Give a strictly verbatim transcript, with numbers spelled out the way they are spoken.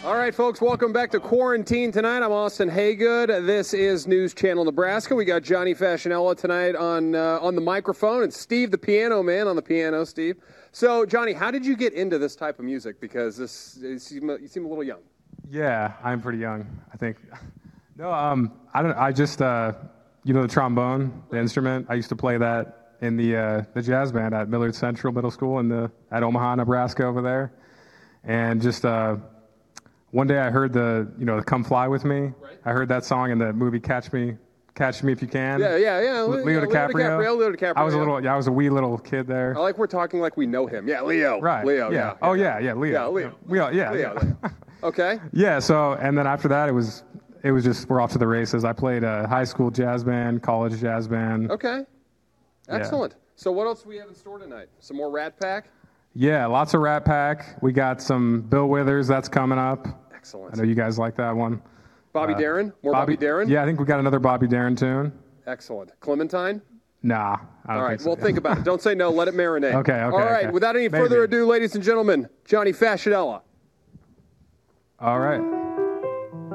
All right, folks, welcome back to Quarantine Tonight. I'm Austin Haygood. This is News Channel Nebraska. We got Johnny Fascinella tonight on uh, on the microphone, and Steve, the piano man, on the piano. Steve. So, Johnny, how did you get into this type of music? Because this you seem, you seem a little young. Yeah, I'm pretty young, I think. No, um, I don't. I just, uh, you know, the trombone, the instrument. I used to play that in the uh, the jazz band at Millard Central Middle School in the at Omaha, Nebraska, over there, and just. Uh, One day I heard the, you know, the Come Fly With Me. Right. I heard that song in the movie Catch Me, Catch Me If You Can. Yeah, yeah, yeah. Leo, yeah, DiCaprio. Leo DiCaprio. Leo DiCaprio. I was a little, yeah, I was a wee little kid there. I like we're talking like we know him. Yeah, Leo. Right. Leo. Yeah. yeah. Oh yeah, yeah, Leo. Yeah, Leo. Leo. Yeah. Leo. yeah. Leo. Okay. Yeah. So, and then after that, it was, it was just we're off to the races. I played a high school jazz band, college jazz band. Okay. Excellent. Yeah. So what else do we have in store tonight? Some more Rat Pack? Yeah, lots of Rat Pack. We got some Bill Withers that's coming up. Excellent. I know you guys like that one. Bobby uh, Darin? More Bobby, Bobby Darin? Yeah, I think we got another Bobby Darin tune. Excellent. Clementine? Nah. I don't All right, think so. well, think about it. Don't say no. Let it marinate. Okay, okay. All right, okay. without any Maybe. further ado, ladies and gentlemen, Johnny Fascinella. All right.